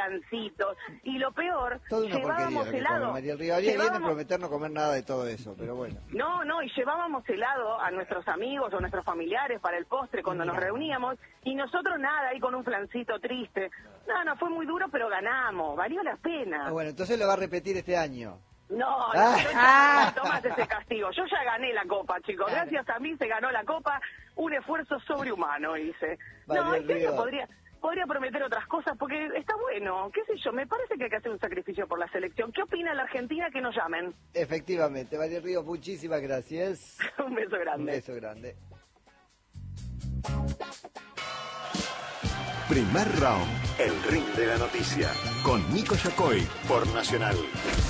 flancitos. Y lo peor, Toda una llevábamos porquería helado. lo que come María del Río. Haría bien en prometer no comer nada de todo eso, pero bueno. No, y llevábamos helado a nuestros amigos o nuestros familiares para el postre cuando nos reuníamos, y nosotros nada, ahí con un flancito triste. No, fue muy duro, pero ganamos, valió la pena. Ah, bueno, entonces lo va a repetir este año. No, tomás ese castigo. Yo ya gané la copa, chicos. Claro. Gracias a mí se ganó la copa. Un esfuerzo sobrehumano hice. María Este Río. año podría prometer otras cosas porque está bueno. ¿Qué sé yo? Me parece que hay que hacer un sacrificio por la selección. ¿Qué opina la Argentina? Que nos llamen. Efectivamente, María del Río, muchísimas gracias. Un beso grande. Un beso grande. Primer round, el ring de la noticia, con Nico Yacoy, por Nacional.